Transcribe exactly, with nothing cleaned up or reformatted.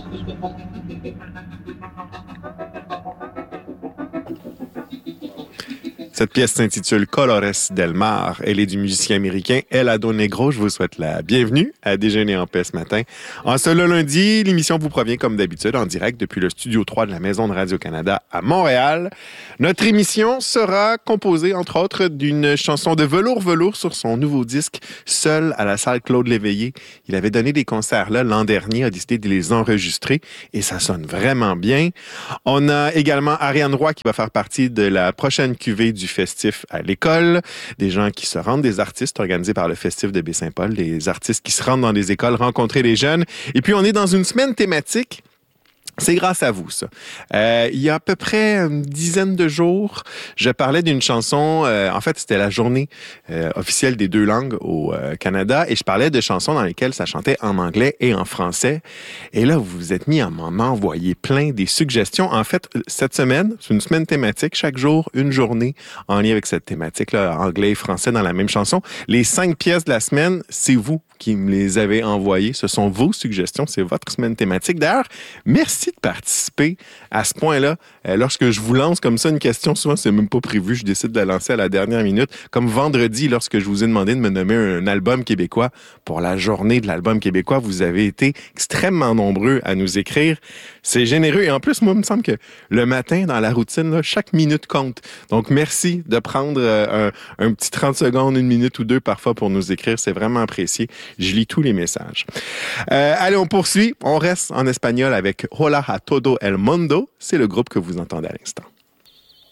Cette pièce s'intitule Colores del Mar. Elle est du musicien américain Helado Negro. Je vous souhaite la bienvenue à Déjeuner en paix ce matin. En ce lundi, l'émission vous provient comme d'habitude en direct depuis le studio trois de la Maison de Radio-Canada à Montréal. Notre émission sera composée, entre autres, d'une chanson de Velours Velours sur son nouveau disque Seul à la salle Claude Léveillé. Il avait donné des concerts là l'an dernier, a décidé de les enregistrer et ça sonne vraiment bien. On a également Ariane Roy qui va faire partie de la prochaine cuvée du festif à l'école, des gens qui se rendent, des artistes organisés par le festif de Baie-Saint-Paul, des artistes qui se rendent dans les écoles, rencontrer les jeunes. Et puis, on est dans une semaine thématique. C'est grâce à vous, ça. Euh, il y a à peu près une dizaine de jours, je parlais d'une chanson, euh, en fait, c'était la journée euh, officielle des deux langues au euh, Canada, et je parlais de chansons dans lesquelles ça chantait en anglais et en français. Et là, vous vous êtes mis à m'en envoyer plein des suggestions. En fait, cette semaine, c'est une semaine thématique, chaque jour, une journée en lien avec cette thématique-là, anglais et français dans la même chanson. Les cinq pièces de la semaine, c'est vous qui me les avez envoyées. Ce sont vos suggestions, c'est votre semaine thématique. D'ailleurs, merci de participer à ce point-là. Euh, lorsque je vous lance comme ça une question, souvent c'est même pas prévu, je décide de la lancer à la dernière minute. Comme vendredi, lorsque je vous ai demandé de me nommer un album québécois pour la journée de l'album québécois, vous avez été extrêmement nombreux à nous écrire. C'est généreux et en plus, moi, il me semble que le matin, dans la routine, là, chaque minute compte. Donc, merci de prendre euh, un, un petit trente secondes, une minute ou deux parfois pour nous écrire. C'est vraiment apprécié. Je lis tous les messages. Euh, allez, on poursuit. On reste en espagnol avec Hola a todo el mundo. C'est le groupe que vous entendez à l'instant.